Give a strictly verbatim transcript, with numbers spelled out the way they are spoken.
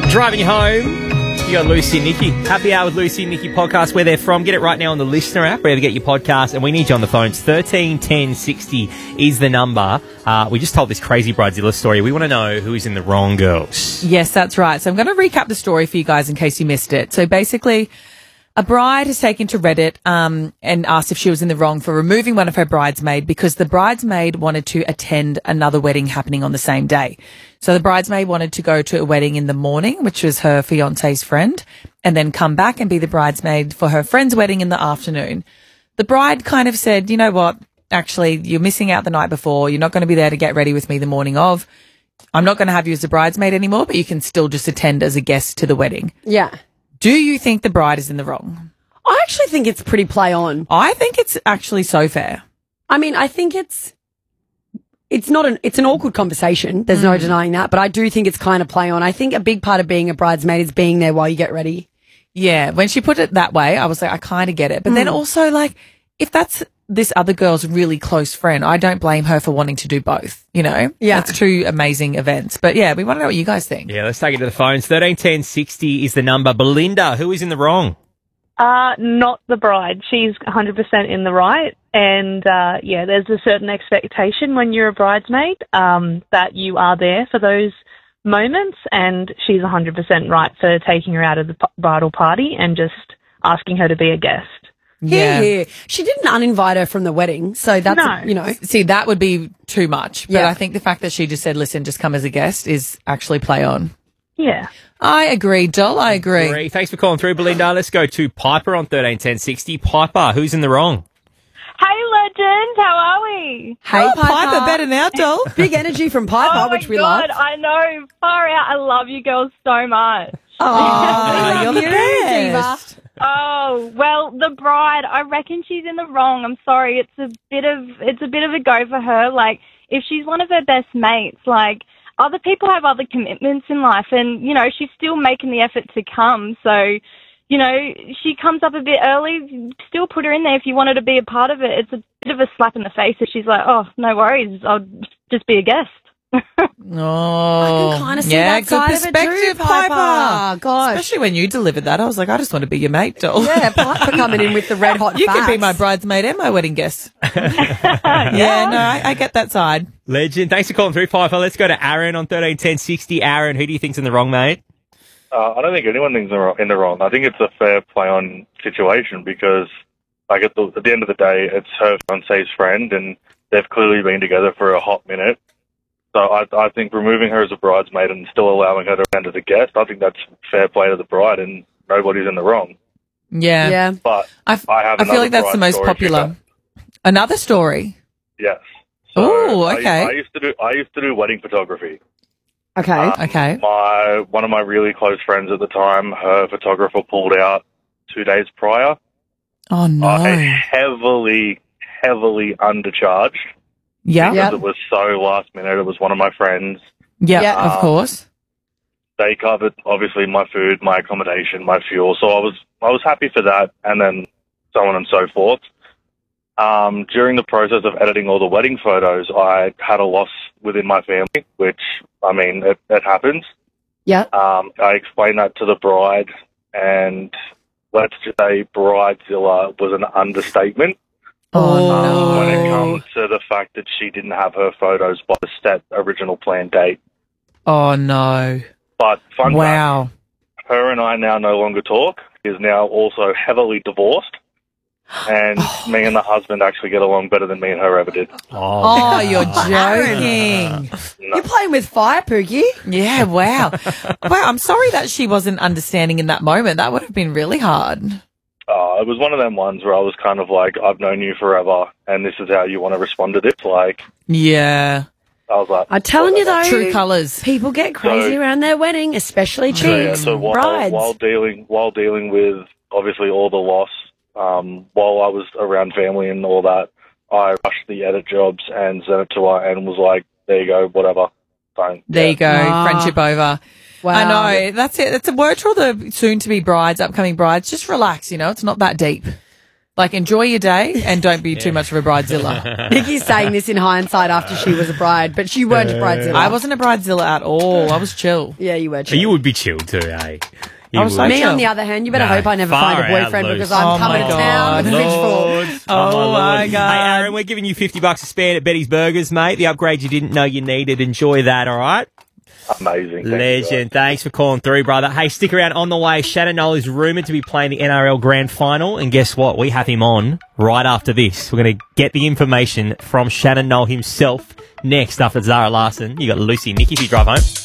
Driving you home. You got Lucy and Nikki. Happy Hour with Lucy and Nikki podcast, where they're from. Get it right now on the Listener app, wherever you get your podcast. And we need you on the phones. thirteen ten sixty is the number. Uh, we just told this crazy Bridezilla story. We want to know who is in the wrong, girls. Yes, that's right. So I'm going to recap the story for you guys in case you missed it. So basically, a bride has taken to Reddit um, and asked if she was in the wrong for removing one of her bridesmaid because the bridesmaid wanted to attend another wedding happening on the same day. So the bridesmaid wanted to go to a wedding in the morning, which was her fiance's friend, and then come back and be the bridesmaid for her friend's wedding in the afternoon. The bride kind of said, you know what, actually, you're missing out the night before. You're not going to be there to get ready with me the morning of. I'm not going to have you as a bridesmaid anymore, but you can still just attend as a guest to the wedding. Yeah. Do you think the bride is in the wrong? I actually think it's pretty play on. I think it's actually so fair. I mean, I think it's it's not an it's an awkward conversation. There's mm. no denying that, but I do think it's kind of play on. I think a big part of being a bridesmaid is being there while you get ready. Yeah, when she put it that way, I was like, I kind of get it. But mm. then also, like, if that's this other girl's really close friend, I don't blame her for wanting to do both, you know? Yeah. That's two amazing events. But yeah, we want to know what you guys think. Yeah, let's take it to the phones. thirteen ten sixty is the number. Belinda, who is in the wrong? Uh, not the bride. She's one hundred percent in the right. And, uh, yeah, there's a certain expectation when you're a bridesmaid um, that you are there for those moments, and she's one hundred percent right for taking her out of the p- bridal party and just asking her to be a guest. Yeah. yeah. She didn't uninvite her from the wedding, so that's, no. you know. See, that would be too much. But Yeah. I think the fact that she just said, listen, just come as a guest is actually play on. Yeah. I agree, Joel. I agree. Agree. Thanks for calling through, Belinda. Let's go to Piper on thirteen ten sixty. Piper, who's in the wrong? Hey, legend, how are we? Hey, Oh, Piper. Piper, better now, Joel. Big energy from Piper, Oh, which my we God, love. I know. Far out. I love you girls so much. Oh, you're the you, best. Oh, well, the bride, I reckon she's in the wrong. I'm sorry. It's a bit of, it's a bit of a go for her. Like, if she's one of her best mates, like, other people have other commitments in life, and, you know, she's still making the effort to come. So, you know, she comes up a bit early, still put her in there if you wanted to be a part of it. It's a bit of a slap in the face if she's like, oh, no worries, I'll just be a guest. Oh, I can kind of see yeah, that good side of it perspective, too, Piper. Piper. Gosh. Especially when you delivered that, I was like, I just want to be your mate, Joel. Yeah, Piper coming in with the red hot You facts. can be my bridesmaid and my wedding guest. yeah, no, I, I get that side. Legend. Thanks for calling through, Piper. Let's go to Aaron on thirteen ten sixty. Aaron, who do you think's in the wrong, mate? Uh, I don't think anyone thinks they're in the wrong. I think it's a fair play-on situation because, like, at the, at the end of the day, it's her fiance's friend, and they've clearly been together for a hot minute. So I, I think removing her as a bridesmaid and still allowing her to attend as a guest, I think that's fair play to the bride, and nobody's in the wrong. Yeah. Yeah. But I, f- I have I feel another like that's the bride most story popular. Another story. Yes. Oh, I- okay. I, used to do I used to do wedding photography. Okay. Um, Okay. My one of my really close friends at the time, her photographer pulled out two days prior. Oh, no. I heavily, heavily undercharged. yeah. Because Yep. it was so last minute. It was one of my friends. Yeah, Yeah. of Um, course. They covered obviously my food, my accommodation, my fuel. So I was I was happy for that, and then so on and so forth. Um, during the process of editing all the wedding photos, I had a loss within my family, which I mean it, it happens. Yeah. Um, I explained that to the bride, and let's just say Bridezilla was an understatement. Oh, Um, no. when it comes to the fact that she didn't have her photos by the set original planned date. Oh, no. But fun fact, Wow. her and I now no longer talk. She is now also heavily divorced. And me and the husband actually get along better than me and her ever did. Oh, you're Aaron. joking. No. You're playing with fire, Pookie. Yeah, wow. Wow, I'm sorry that she wasn't understanding in that moment. That would have been really hard. Uh, it was one of them ones where I was kind of like, I've known you forever, and this is how you want to respond to this. Like, Yeah. I was like, I'm telling you whatever. though, True colours. people get crazy So- around their wedding, especially So, yeah, chicks, so while, brides. while dealing while dealing with obviously all the loss, um, while I was around family and all that, I rushed the edit jobs and sent it to her and was like, "There you go, whatever." So, There yeah. you go. Wow. Friendship over. Wow. I know. That's it. It's a word to all the soon-to-be brides, upcoming brides. Just relax, you know. It's not that deep. Like, enjoy your day and don't be too much of a bridezilla. Nikki's saying this in hindsight after she was a bride, but she weren't a bridezilla. I wasn't a bridezilla at all. I was chill. Yeah, you were chill. You would be chilled too, eh? You I was would. so Me, chill. on the other hand, you better No, hope I never far find a out, boyfriend Luce. because I'm Oh coming my to town with a God. pitchfork. Lord. Oh my God. Hey, Aaron, we're giving you fifty bucks to spare at Betty's Burgers, mate. The upgrade you didn't know you needed. Enjoy that, all right? Amazing. Thank you, Legend. Thanks for calling through, brother. Hey, stick around. On the way, Shannon Knoll is rumoured to be playing the N R L Grand Final. And guess what? We have him on right after this. We're going to get the information from Shannon Knoll himself next after Zara Larson. You got Lucy and Nikki if you drive home.